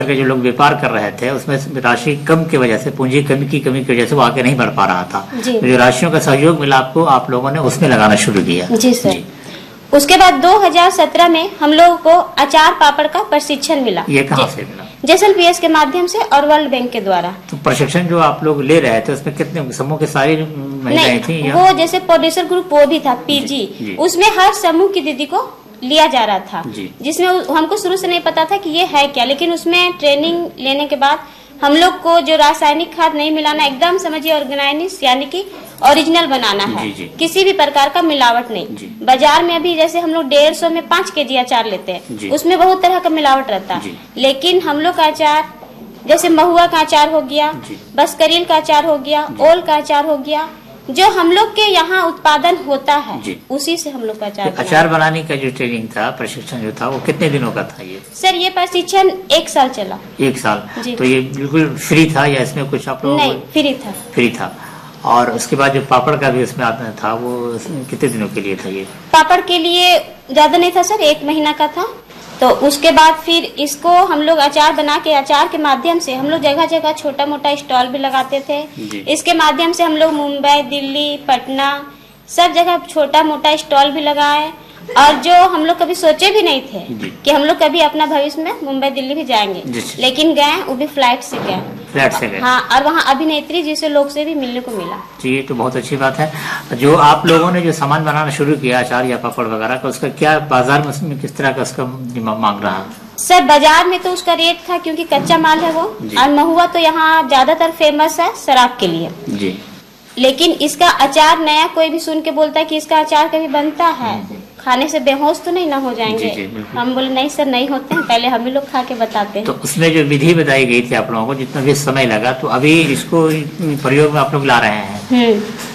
के जो लोग व्यापार कर रहे थे उसमें राशि कम की वजह से, पूंजी कमी की वजह से वो आगे नहीं बढ़ पा रहा था। तो जो राशियों का सहयोग मिला आपको, आप लोगों ने उसमें लगाना शुरू किया। जी सर। उसके बाद 2017 में हम लोगों को अचार पापड़ का प्रशिक्षण मिला। ये कहाँ से मिला? JSLPS के माध्यम से और वर्ल्ड बैंक के द्वारा। तो प्रशिक्षण जो आप लोग ले रहे थे उसमें कितने समूह के सारी महिलाएं थी? वो जैसे प्रोड्यूसर ग्रुप वो भी था PG, उसमें हर समूह की दीदी को लिया जा रहा था, जिसमें हमको शुरू से नहीं पता था कि ये है क्या, लेकिन उसमें ट्रेनिंग लेने के बाद हम लोग को जो रासायनिक खाद नहीं मिलाना, एकदम समझिए ऑर्गेनाइज यानी कि ओरिजिनल बनाना है, किसी भी प्रकार का मिलावट नहीं। बाजार में अभी जैसे हम लोग 150 में 5 kg अचार लेते हैं, उसमें बहुत तरह का मिलावट रहता है, लेकिन हम लोग का अचार जैसे महुआ का अचार हो गया, बसकरील का अचार हो गया, ओल का अचार हो गया, जो हम लोग के यहाँ उत्पादन होता है उसी से हम लोग का अचार बनाने का जो ट्रेनिंग था, प्रशिक्षण जो था, वो कितने दिनों का था? ये सर ये प्रशिक्षण 1 साल चला। 1 साल? तो ये बिल्कुल फ्री था या इसमें कुछ आप लोग? नहीं, फ्री था। फ्री था। और उसके बाद जो पापड़ का भी उसमें आता था, वो कितने दिनों के लिए था? ये पापड़ के लिए ज्यादा नहीं था सर, 1 महीना का था। तो उसके बाद फिर इसको हम लोग अचार बना के, अचार के माध्यम से हम लोग जगह जगह छोटा मोटा स्टॉल भी लगाते थे। इसके माध्यम से हम लोग मुंबई, दिल्ली, पटना सब जगह छोटा मोटा स्टॉल भी लगाए, और जो हम लोग कभी सोचे भी नहीं थे कि हम लोग कभी अपना भविष्य में मुंबई दिल्ली भी जाएंगे, लेकिन गए, वो भी फ्लाइट से गए। फ्लाइट से गए? हाँ, और वहाँ अभिनेत्री जैसे लोग से भी मिलने को मिला। जी, तो बहुत अच्छी बात है। जो आप लोगों ने जो सामान बनाना शुरू किया अचार या पापड़ वगैरह का, उसका क्या बाजार में किस तरह का उसका मांग रहा? सर बाजार में तो उसका रेट था, क्योंकि कच्चा माल है वो, और महुआ तो यहाँ ज्यादातर फेमस है शराब के लिए जी। लेकिन इसका अचार नया कोई भी सुन के बोलता है कि इसका अचार कभी बनता है, खाने से बेहोश तो नहीं ना हो जाएंगे? हम बोले नहीं सर, नहीं होते हैं, पहले हम ही लोग खा के बताते हैं। तो उसमें जो विधि बताई गई थी आप लोगों को, जितना भी समय लगा, तो अभी इसको प्रयोग में आप लोग ला रहे हैं,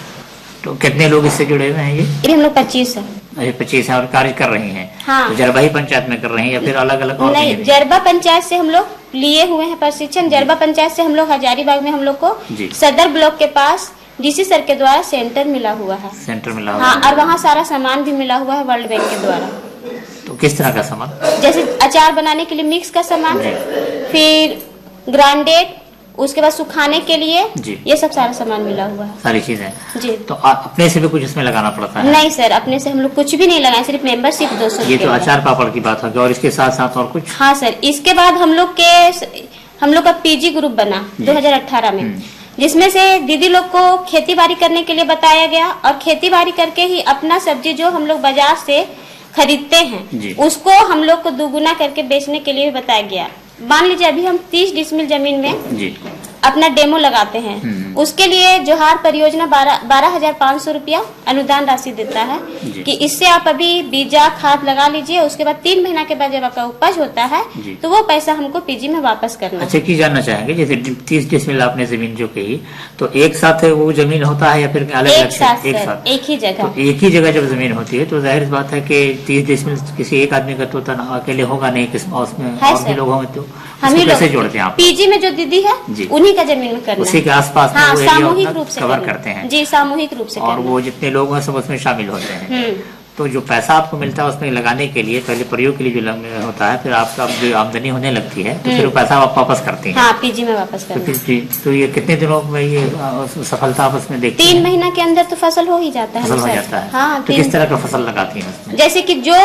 तो कितने लोग इससे जुड़े हुए हैं? ये हम लोग 25 है। 25 है और कार्य कर रही हैं। हाँ। तो जरबाही पंचायत में कर रही हैं या फिर अलग अलग? नहीं, जरबा पंचायत से हम लोग लिए हुए हैं प्रशिक्षण। जरबा पंचायत से हम लोग हजारीबाग में हम लोग को सदर ब्लॉक के पास DC सर के द्वारा सेंटर मिला हुआ है। सेंटर मिला हुआ? हाँ, और वहाँ सारा सामान भी मिला हुआ है वर्ल्ड बैंक के द्वारा। तो किस तरह का सामान? जैसे अचार बनाने के लिए मिक्स का सामान, फिर ग्राइंडेड, उसके बाद सुखाने के लिए ये सब सारा सामान मिला हुआ है, सारी चीजें जी। तो अपने से भी कुछ इसमें लगाना पड़ता है? नहीं सर, अपने से हम लोग कुछ भी नहीं लगाए, सिर्फ मेंबरशिप 200। ये तो अचार पापड़ की बात होगी, और इसके साथ साथ और कुछ? हाँ सर, इसके बाद हम लोग का PG ग्रुप बना 2018 में, जिसमें से दीदी लोग को खेती बाड़ी करने के लिए बताया गया, और खेती बाड़ी करके ही अपना सब्जी जो हम लोग बाजार से खरीदते हैं उसको हम लोग को दुगुना करके बेचने के लिए बताया गया। मान लीजिए अभी हम 30 डिसमिल जमीन में अपना डेमो लगाते हैं, उसके लिए जोहार परियोजना 12,500 रुपया अनुदान राशि देता है कि इससे आप अभी बीजा खाद लगा लीजिए, उसके बाद 3 महीना के बाद जब आपका उपज होता है तो वो पैसा हमको PG में वापस करना। अच्छा, की जानना चाहेंगे, जैसे 30 डिसमिल आपने जमीन जो कही, तो एक साथ वो जमीन होता है या फिर अलग अलग? एक साथ एक ही जगह। तो एक ही जगह जब जमीन होती है तो जाहिर बात है कि 30 डिसमिल किसी एक आदमी का तो अकेले होगा नहीं, उसमें और भी लोग होंगे, तो हम ही कैसे जोड़ते हैं आप? PG में जो दीदी है उन्हीं का जमीन में करना, उसी के आसपास सामूहिक रूप से कवर करते हैं जी, सामूहिक रूप से, और वो जितने लोग हैं सब उसमें शामिल होते हैं। तो जो पैसा आपको मिलता है उसमें लगाने के लिए, पहले प्रयोग के लिए जो होता है, फिर आपका जो आमदनी होने लगती है तो फिर वो पैसा आप वापस करते हैं? हाँ, PG में वापस करते हैं। तो ये कितने दिनों में ये सफलता आप उसमें देखते हैं? 3 महीना के अंदर तो फसल हो ही जाता है। फसल हो जाता है? हाँ। तो किस तरह का फसल लगाती है उसमें? जैसे कि जो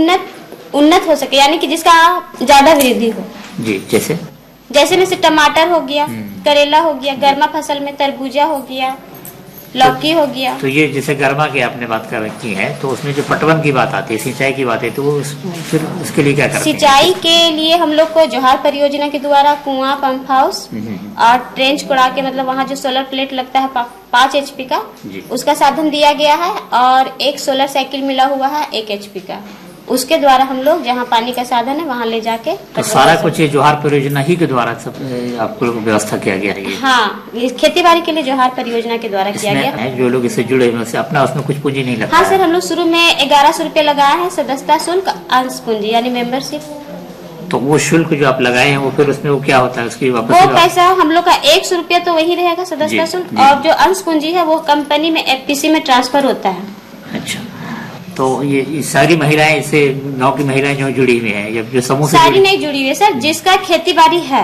उन्नत हो सके, यानी कि जिसका ज्यादा वृद्धि हो जी। जैसे में से टमाटर हो गया, करेला हो गया, गर्मा फसल में तरबूजा हो गया, लौकी हो गया। तो ये जैसे गर्मा की आपने बात कर रखी है, तो उसमें जो पटवन की बात आती है, सिंचाई की बात है, तो फिर उसके लिए क्या करते हैं? सिंचाई के लिए हम लोग को जोहार परियोजना के द्वारा कुआं, पंप हाउस और ट्रेंच कोड़ा के, मतलब वहाँ जो सोलर प्लेट लगता है 5 HP का, उसका साधन दिया गया है, और एक सोलर साइकिल मिला हुआ है 1 HP का। उसके द्वारा हम लोग जहाँ पानी का साधन है वहाँ ले जाके, तो सारा कुछ ये जोहार परियोजना ही के द्वारा सब आपको व्यवस्था किया गया है? हाँ, खेती बाड़ी के लिए जोहार परियोजना के द्वारा किया गया है। जो लोग इससे जुड़े हुए हैं, अपना उसमें कुछ पूंजी नहीं लगता? हाँ सर, हम लोग शुरू में 1100 रुपये लगाए हैं, सदस्यता शुल्क, अंश पूंजी यानी मेंबरशिप। तो वो शुल्क जो आप लगाए हैं वो फिर उसमें वो क्या होता है, उसकी वापस? वो पैसा हम लोग का 100 रुपया तो वही रहेगा सदस्यता शुल्क, और जो अंश पूंजी है वो कंपनी में FPC में ट्रांसफर होता है। अच्छा, तो ये सारी महिलाएं इससे गांव की महिलाएं जो जुड़ी हुई हैं, जो समूह से सारी नहीं जुड़ी हुई है सर, जिसका खेती बाड़ी है